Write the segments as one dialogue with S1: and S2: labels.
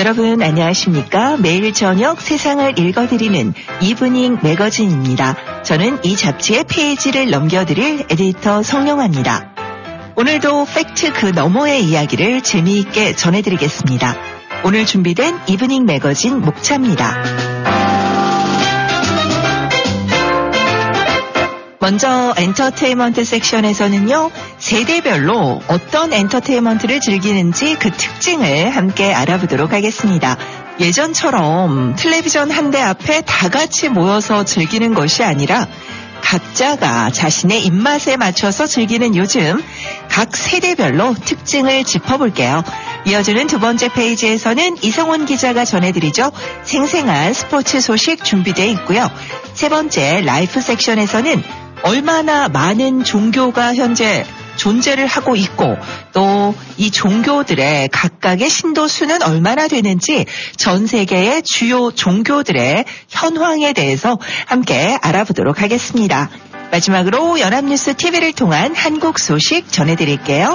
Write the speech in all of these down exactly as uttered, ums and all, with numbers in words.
S1: 여러분 안녕하십니까? 매일 저녁 세상을 읽어드리는 이브닝 매거진입니다. 저는 이 잡지의 페이지를 넘겨드릴 에디터 성영아입니다. 오늘도 팩트 그 너머의 이야기를 재미있게 전해드리겠습니다. 오늘 준비된 이브닝 매거진 목차입니다. 먼저 엔터테인먼트 섹션에서는요, 세대별로 어떤 엔터테인먼트를 즐기는지 그 특징을 함께 알아보도록 하겠습니다. 예전처럼 텔레비전 한 대 앞에 다 같이 모여서 즐기는 것이 아니라 각자가 자신의 입맛에 맞춰서 즐기는 요즘, 각 세대별로 특징을 짚어볼게요. 이어지는 두 번째 페이지에서는 이성훈 기자가 전해드리죠. 생생한 스포츠 소식 준비되어 있고요. 세 번째 라이프 섹션에서는 얼마나 많은 종교가 현재 존재를 하고 있고 또 이 종교들의 각각의 신도수는 얼마나 되는지 전 세계의 주요 종교들의 현황에 대해서 함께 알아보도록 하겠습니다. 마지막으로 연합뉴스 티비를 통한 한국 소식 전해드릴게요.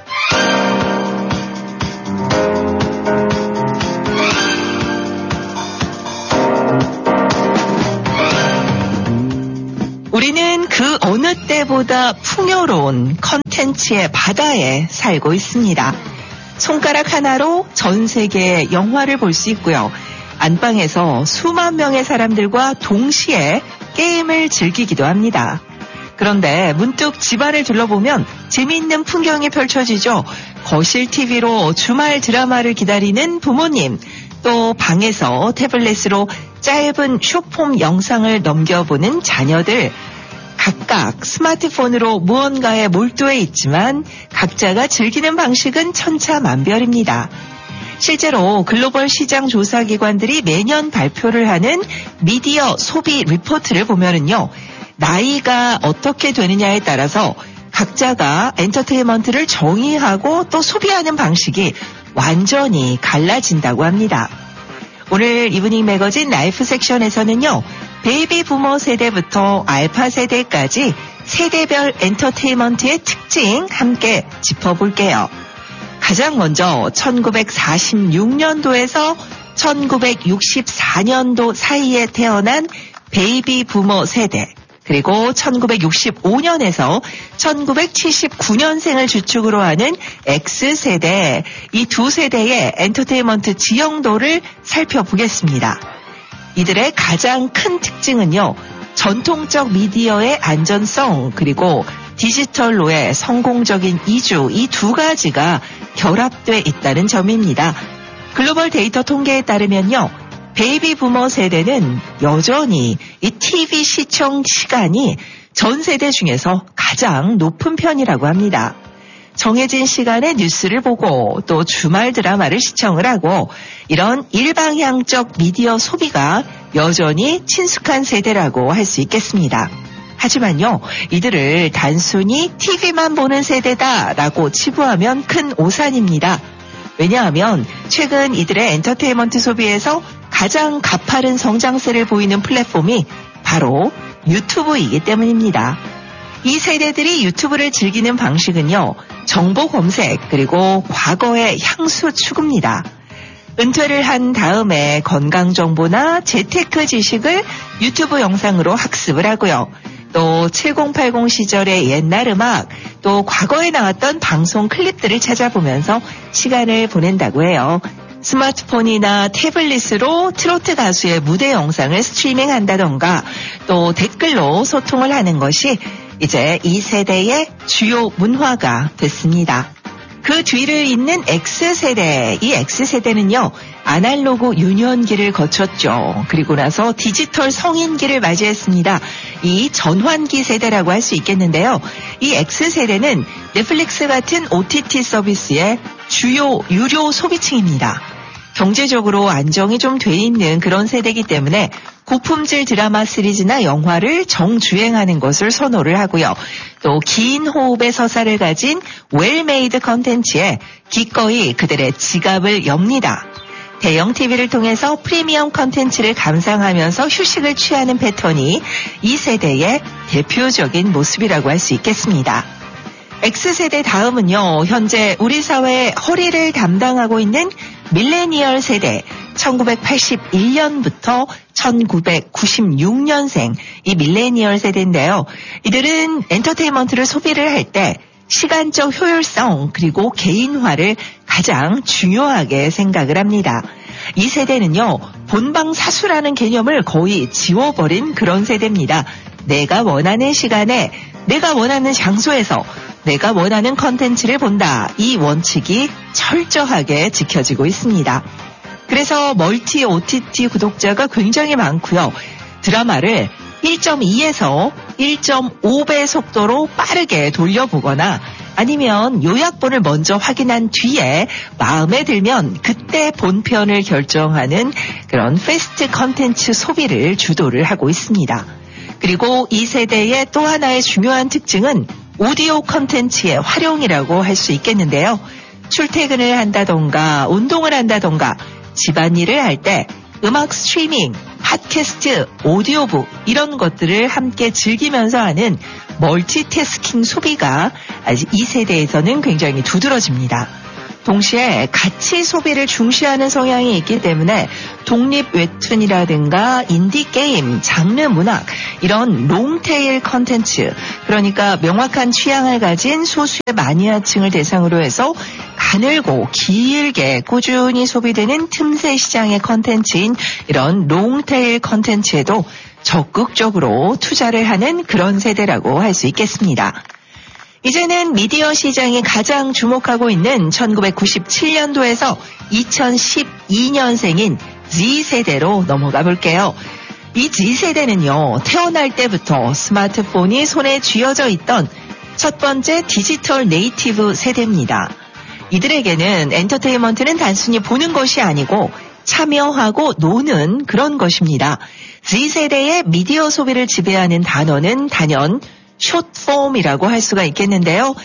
S1: 우리는 그 어느 때보다 풍요로운 컨텐츠의 바다에 살고 있습니다. 손가락 하나로 전 세계의 영화를 볼 수 있고요. 안방에서 수만 명의 사람들과 동시에 게임을 즐기기도 합니다. 그런데 문득 집안을 둘러보면 재미있는 풍경이 펼쳐지죠. 거실 티비로 주말 드라마를 기다리는 부모님, 또 방에서 태블릿으로 짧은 숏폼 영상을 넘겨보는 자녀들, 각각 스마트폰으로 무언가에 몰두해 있지만 각자가 즐기는 방식은 천차만별입니다. 실제로 글로벌 시장 조사 기관들이 매년 발표를 하는 미디어 소비 리포트를 보면은요, 나이가 어떻게 되느냐에 따라서 각자가 엔터테인먼트를 정의하고 또 소비하는 방식이 완전히 갈라진다고 합니다. 오늘 이브닝 매거진 라이프 섹션에서는요, 베이비 부머 세대부터 알파 세대까지 세대별 엔터테인먼트의 특징 함께 짚어볼게요. 가장 먼저 천구백사십육 년도에서 천구백육십사 년도 사이에 태어난 베이비 부머 세대, 그리고 천구백육십오 년에서 천구백칠십구 년생을 주축으로 하는 X세대, 이 두 세대의 엔터테인먼트 지형도를 살펴보겠습니다. 이들의 가장 큰 특징은요, 전통적 미디어의 안전성 그리고 디지털로의 성공적인 이주, 이 두 가지가 결합돼 있다는 점입니다. 글로벌 데이터 통계에 따르면요, 베이비 부머 세대는 여전히 이 티비 시청 시간이 전 세대 중에서 가장 높은 편이라고 합니다. 정해진 시간에 뉴스를 보고 또 주말 드라마를 시청을 하고 이런 일방향적 미디어 소비가 여전히 친숙한 세대라고 할 수 있겠습니다. 하지만요, 이들을 단순히 티비만 보는 세대다라고 치부하면 큰 오산입니다. 왜냐하면 최근 이들의 엔터테인먼트 소비에서 가장 가파른 성장세를 보이는 플랫폼이 바로 유튜브이기 때문입니다. 이 세대들이 유튜브를 즐기는 방식은요, 정보 검색 그리고 과거의 향수 추구입니다. 은퇴를 한 다음에 건강 정보나 재테크 지식을 유튜브 영상으로 학습을 하고요. 또 칠공팔공 시절의 옛날 음악, 또 과거에 나왔던 방송 클립들을 찾아보면서 시간을 보낸다고 해요. 스마트폰이나 태블릿으로 트로트 가수의 무대 영상을 스트리밍한다던가 또 댓글로 소통을 하는 것이 이제 이 세대의 주요 문화가 됐습니다. 그 뒤를 잇는 X세대, 이 X세대는요, 아날로그 유년기를 거쳤죠. 그리고 나서 디지털 성인기를 맞이했습니다. 이 전환기 세대라고 할 수 있겠는데요. 이 X세대는 넷플릭스 같은 오티티 서비스의 주요 유료 소비층입니다. 경제적으로 안정이 좀 돼 있는 그런 세대이기 때문에 고품질 드라마 시리즈나 영화를 정주행하는 것을 선호를 하고요. 또 긴 호흡의 서사를 가진 웰메이드 컨텐츠에 기꺼이 그들의 지갑을 엽니다. 대형 티비를 통해서 프리미엄 컨텐츠를 감상하면서 휴식을 취하는 패턴이 이 세대의 대표적인 모습이라고 할 수 있겠습니다. X세대 다음은요, 현재 우리 사회의 허리를 담당하고 있는 밀레니얼 세대, 천구백팔십일 년부터 천구백구십육 년생, 이 밀레니얼 세대인데요. 이들은 엔터테인먼트를 소비를 할 때 시간적 효율성 그리고 개인화를 가장 중요하게 생각을 합니다. 이 세대는요, 본방사수라는 개념을 거의 지워버린 그런 세대입니다. 내가 원하는 시간에, 내가 원하는 장소에서 내가 원하는 컨텐츠를 본다. 이 원칙이 철저하게 지켜지고 있습니다. 그래서 멀티 오티티 구독자가 굉장히 많고요. 드라마를 일 점 이에서 일 점 오 배 속도로 빠르게 돌려보거나 아니면 요약본을 먼저 확인한 뒤에 마음에 들면 그때 본편을 결정하는 그런 패스트 컨텐츠 소비를 주도를 하고 있습니다. 그리고 이 세대의 또 하나의 중요한 특징은 오디오 컨텐츠의 활용이라고 할 수 있겠는데요. 출퇴근을 한다던가 운동을 한다던가 집안일을 할 때 음악 스트리밍, 팟캐스트, 오디오북 이런 것들을 함께 즐기면서 하는 멀티태스킹 소비가 아직 이 세대에서는 굉장히 두드러집니다. 동시에 가치 소비를 중시하는 성향이 있기 때문에 독립 웹툰이라든가 인디게임, 장르 문학 이런 롱테일 컨텐츠, 그러니까 명확한 취향을 가진 소수의 마니아층을 대상으로 해서 가늘고 길게 꾸준히 소비되는 틈새 시장의 컨텐츠인 이런 롱테일 컨텐츠에도 적극적으로 투자를 하는 그런 세대라고 할 수 있겠습니다. 이제는 미디어 시장이 가장 주목하고 있는 천구백구십칠 년도에서 이천십이 년생인 Z세대로 넘어가 볼게요. 이 Z세대는요, 태어날 때부터 스마트폰이 손에 쥐어져 있던 첫 번째 디지털 네이티브 세대입니다. 이들에게는 엔터테인먼트는 단순히 보는 것이 아니고 참여하고 노는 그런 것입니다. Z세대의 미디어 소비를 지배하는 단어는 단연 숏폼이라고 할 수가 있겠는데요.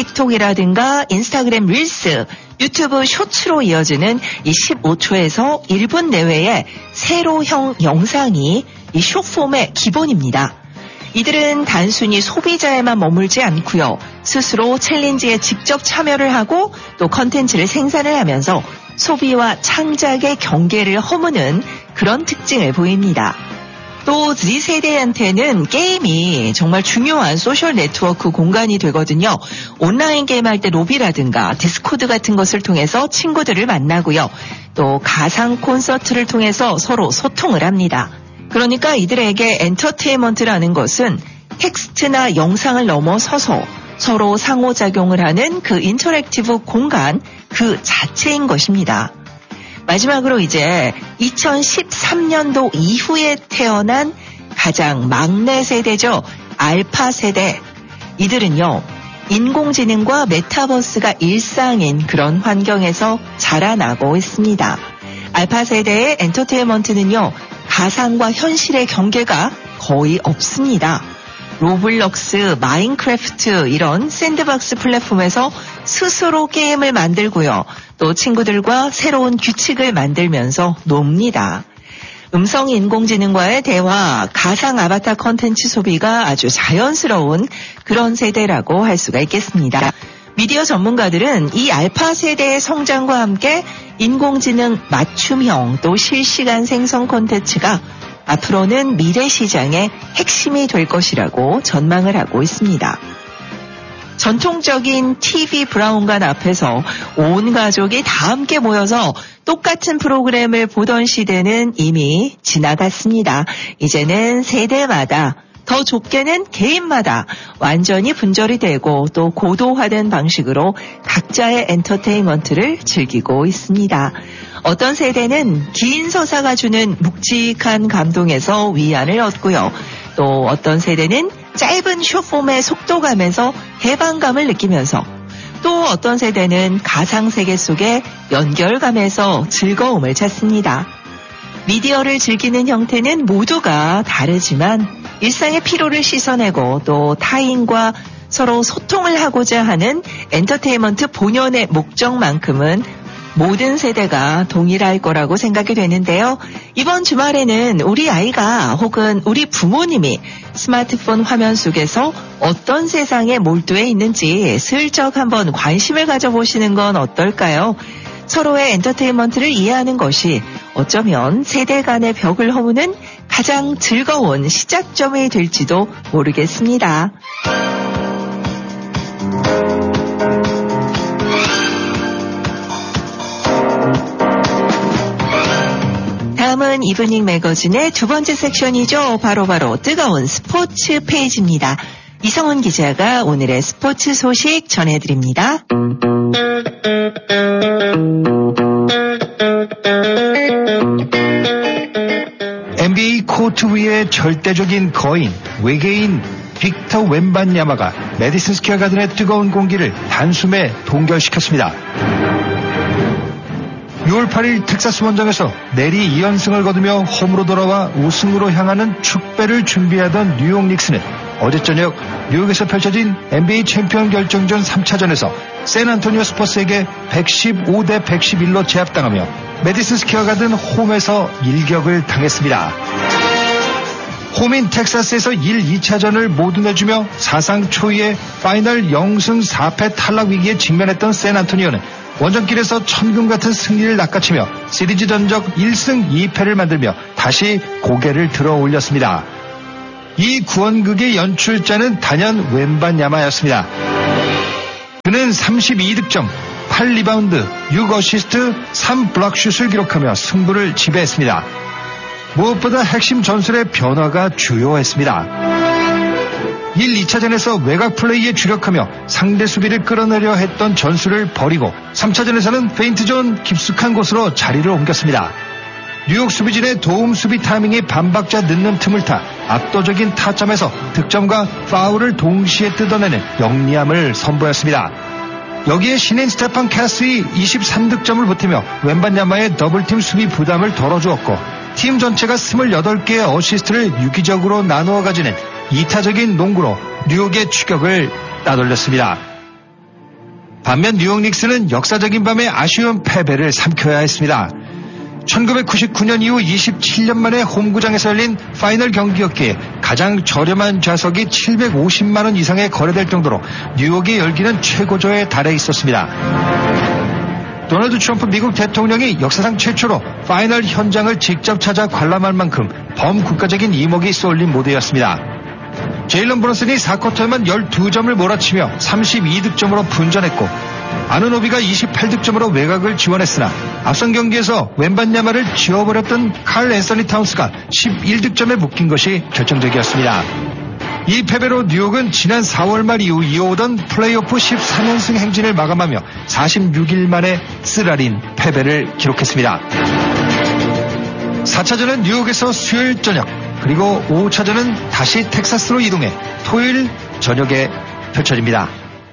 S1: 틱톡이라든가 인스타그램 릴스, 유튜브 쇼츠로 이어지는 이 십오 초에서 일 분 내외의 세로형 영상이 이 숏폼의 기본입니다. 이들은 단순히 소비자에만 머물지 않고요. 스스로 챌린지에 직접 참여를 하고 또 컨텐츠를 생산을 하면서 소비와 창작의 경계를 허무는 그런 특징을 보입니다. 또 Z세대한테는 게임이 정말 중요한 소셜 네트워크 공간이 되거든요. 온라인 게임할 때 로비라든가 디스코드 같은 것을 통해서 친구들을 만나고요. 또 가상 콘서트를 통해서 서로 소통을 합니다. 그러니까 이들에게 엔터테인먼트라는 것은 텍스트나 영상을 넘어서서 서로 상호작용을 하는 그 인터랙티브 공간 그 자체인 것입니다. 마지막으로 이제 이천십삼 년도 이후에 태어난 가장 막내 세대죠. 알파 세대. 이들은요, 인공지능과 메타버스가 일상인 그런 환경에서 자라나고 있습니다. 알파 세대의 엔터테인먼트는요, 가상과 현실의 경계가 거의 없습니다. 로블록스, 마인크래프트 이런 샌드박스 플랫폼에서 스스로 게임을 만들고요. 또 친구들과 새로운 규칙을 만들면서 놉니다. 음성 인공지능과의 대화, 가상 아바타 컨텐츠 소비가 아주 자연스러운 그런 세대라고 할 수가 있겠습니다. 미디어 전문가들은 이 알파 세대의 성장과 함께 인공지능 맞춤형 또 실시간 생성 콘텐츠가 앞으로는 미래 시장의 핵심이 될 것이라고 전망을 하고 있습니다. 전통적인 티비 브라운관 앞에서 온 가족이 다 함께 모여서 똑같은 프로그램을 보던 시대는 이미 지나갔습니다. 이제는 세대마다, 더 좁게는 개인마다 완전히 분절이 되고 또 고도화된 방식으로 각자의 엔터테인먼트를 즐기고 있습니다. 어떤 세대는 긴 서사가 주는 묵직한 감동에서 위안을 얻고요. 또 어떤 세대는 짧은 숏폼의 속도감에서 해방감을 느끼면서, 또 어떤 세대는 가상세계 속의 연결감에서 즐거움을 찾습니다. 미디어를 즐기는 형태는 모두가 다르지만 일상의 피로를 씻어내고 또 타인과 서로 소통을 하고자 하는 엔터테인먼트 본연의 목적만큼은 모든 세대가 동일할 거라고 생각이 되는데요. 이번 주말에는 우리 아이가 혹은 우리 부모님이 스마트폰 화면 속에서 어떤 세상에 몰두해 있는지 슬쩍 한번 관심을 가져보시는 건 어떨까요? 서로의 엔터테인먼트를 이해하는 것이 어쩌면 세대 간의 벽을 허무는 가장 즐거운 시작점이 될지도 모르겠습니다. 다음은 이브닝 매거진의 두 번째 섹션이죠. 바로바로 바로 뜨거운 스포츠 페이지입니다. 이성훈 기자가 오늘의 스포츠 소식 전해드립니다.
S2: 엔비에이 코트 위의 절대적인 거인, 외계인 빅터 웬반야마가 메디슨 스퀘어 가든의 뜨거운 공기를 단숨에 동결시켰습니다. 유월 팔일 텍사스 원정에서 내리 이 연승을 거두며 홈으로 돌아와 우승으로 향하는 축배를 준비하던 뉴욕 닉스는 어제 저녁 뉴욕에서 펼쳐진 엔비에이 챔피언 결정전 삼 차전에서 샌안토니오 스퍼스에게 백십오 대 백십일로 제압당하며 메디슨 스퀘어 가든 홈에서 일격을 당했습니다. 홈인 텍사스에서 일, 이 차전을 모두 내주며 사상 초유의 파이널 영승 사 패 탈락 위기에 직면했던 샌안토니오는 원정길에서 천금 같은 승리를 낚아치며 시리즈 전적 일 승 이 패를 만들며 다시 고개를 들어 올렸습니다. 이 구원극의 연출자는 단연 웬반야마였습니다. 그는 삼십이 득점, 팔 리바운드, 육 어시스트, 삼 블락슛을 기록하며 승부를 지배했습니다. 무엇보다 핵심 전술의 변화가 주요했습니다. 일, 이 차전에서 외곽 플레이에 주력하며 상대 수비를 끌어내려 했던 전술을 버리고 삼 차전에서는 페인트존 깊숙한 곳으로 자리를 옮겼습니다. 뉴욕 수비진의 도움 수비 타이밍이 반박자 늦는 틈을 타 압도적인 타점에서 득점과 파울을 동시에 뜯어내는 영리함을 선보였습니다. 여기에 신인 스테판 캐스의 이십삼 득점을 보태며 웬반야마의 더블팀 수비 부담을 덜어주었고 팀 전체가 이십팔 개의 어시스트를 유기적으로 나누어 가지는 이타적인 농구로 뉴욕의 추격을 따돌렸습니다. 반면 뉴욕 닉스는 역사적인 밤에 아쉬운 패배를 삼켜야 했습니다. 천구백구십구 년 이후 이십칠 년 만에 홈구장에서 열린 파이널 경기였기에 가장 저렴한 좌석이 칠백오십만 원 이상에 거래될 정도로 뉴욕의 열기는 최고조에 달해 있었습니다. 도널드 트럼프 미국 대통령이 역사상 최초로 파이널 현장을 직접 찾아 관람할 만큼 범국가적인 이목이 쏠린 무대였습니다. 제일런 브런슨이 사 쿼터에만 십이 점을 몰아치며 삼십이 득점으로 분전했고 아누노비가 이십팔 득점으로 외곽을 지원했으나 앞선 경기에서 웬반야마를 지워버렸던 칼 앤서니 타운스가 십일 득점에 묶인 것이 결정적이었습니다. 이 패배로 뉴욕은 지난 사월 말 이후 이어오던 플레이오프 십사 연승 행진을 마감하며 사십육 일 만에 쓰라린 패배를 기록했습니다. 사 차전은 뉴욕에서 수요일 저녁, 그리고 오 차전은 다시 텍사스로 이동해 토요일 저녁에 펼쳐집니다.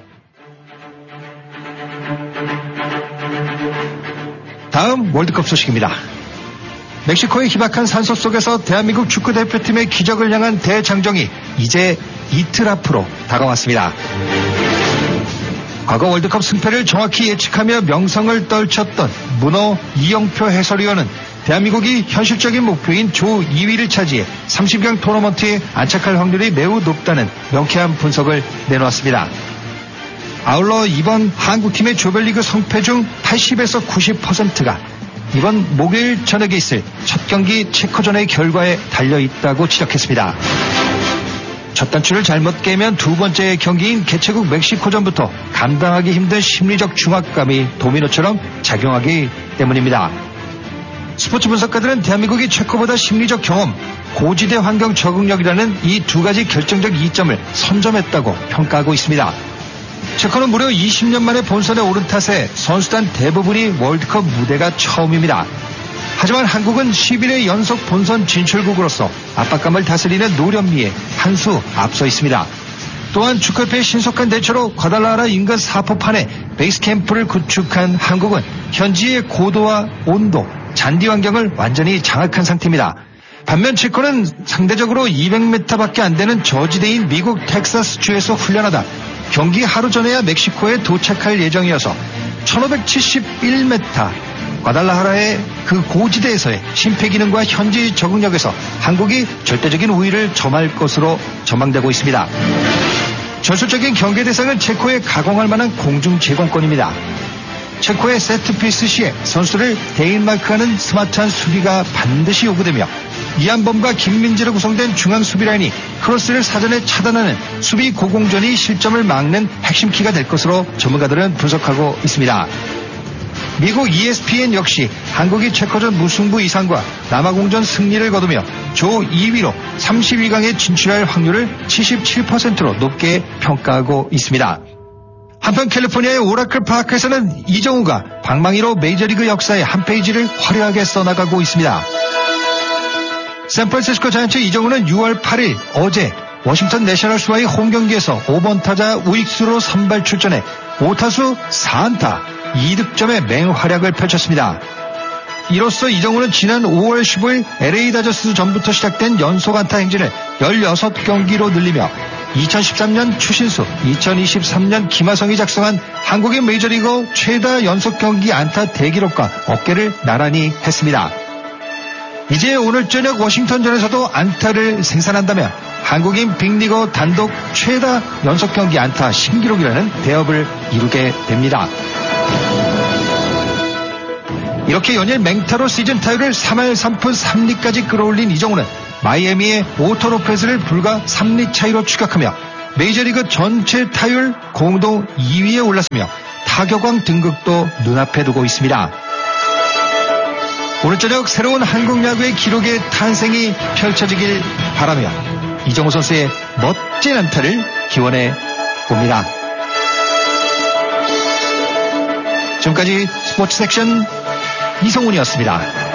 S2: 다음 월드컵 소식입니다. 멕시코의 희박한 산소 속에서 대한민국 축구대표팀의 기적을 향한 대장정이 이제 이틀 앞으로 다가왔습니다. 과거 월드컵 승패를 정확히 예측하며 명성을 떨쳤던 문어 이영표 해설위원은 대한민국이 현실적인 목표인 조 이 위를 차지해 삼십 강 토너먼트에 안착할 확률이 매우 높다는 명쾌한 분석을 내놓았습니다. 아울러 이번 한국팀의 조별리그 성패 중 팔십에서 구십 퍼센트가 이번 목요일 저녁에 있을 첫 경기 체코전의 결과에 달려있다고 지적했습니다. 첫 단추를 잘못 깨면 두 번째 경기인 개최국 멕시코전부터 감당하기 힘든 심리적 중압감이 도미노처럼 작용하기 때문입니다. 스포츠 분석가들은 대한민국이 체코보다 심리적 경험, 고지대 환경 적응력이라는 이 두 가지 결정적 이점을 선점했다고 평가하고 있습니다. 체코는 무려 이십 년 만에 본선에 오른 탓에 선수단 대부분이 월드컵 무대가 처음입니다. 하지만 한국은 십일 회 연속 본선 진출국으로서 압박감을 다스리는 노련미에 한 수 앞서 있습니다. 또한 축구협회의 신속한 대처로 과달라하라 인근 사포판에 베이스 캠프를 구축한 한국은 현지의 고도와 온도, 잔디 환경을 완전히 장악한 상태입니다. 반면 체코는 상대적으로 이백 미터밖에 안 되는 저지대인 미국 텍사스주에서 훈련하다 경기 하루 전에야 멕시코에 도착할 예정이어서 천오백칠십일 미터 과달라하라의 그 고지대에서의 심폐기능과 현지 적응력에서 한국이 절대적인 우위를 점할 것으로 전망되고 있습니다. 전술적인 경계 대상은 체코에 가공할 만한 공중 제공권입니다. 체코의 세트피스 시에 선수를 대인마크하는 스마트한 수비가 반드시 요구되며 이한범과 김민재로 구성된 중앙 수비 라인이 크로스를 사전에 차단하는 수비 고공전이 실점을 막는 핵심 키가 될 것으로 전문가들은 분석하고 있습니다. 미국 이에스피엔 역시 한국이 체코전 무승부 이상과 남아공전 승리를 거두며 조 이 위로 삼십이 강에 진출할 확률을 칠십칠 퍼센트로 높게 평가하고 있습니다. 한편 캘리포니아의 오라클 파크에서는 이정우가 방망이로 메이저리그 역사의 한 페이지를 화려하게 써나가고 있습니다. 샌프란시스코 자이언츠 이정우는 유월 팔일 어제 워싱턴 내셔널스와의 홈경기에서 오 번 타자 우익수로 선발 출전해 오 타수 사 안타 이 득점의 맹활약을 펼쳤습니다. 이로써 이정우는 지난 오월 십오일 엘에이 다저스 전부터 시작된 연속 안타 행진을 열여섯 경기로 늘리며 이천십삼년 추신수, 이천이십삼년 김하성이 작성한 한국인 메이저리거 최다 연속 경기 안타 대기록과 어깨를 나란히 했습니다. 이제 오늘 저녁 워싱턴전에서도 안타를 생산한다면 한국인 빅리거 단독 최다 연속 경기 안타 신기록이라는 대업을 이루게 됩니다. 이렇게 연일 맹타로 시즌 타율을 삼할 삼푼 삼리까지 끌어올린 이정우는 마이애미의 오토 로페즈를 불과 삼리 차이로 추격하며 메이저리그 전체 타율 공동 이 위에 올랐으며 타격왕 등극도 눈앞에 두고 있습니다. 오늘 저녁 새로운 한국 야구의 기록의 탄생이 펼쳐지길 바라며 이정우 선수의 멋진 안타를 기원해 봅니다. 지금까지 스포츠 섹션 이성훈이었습니다.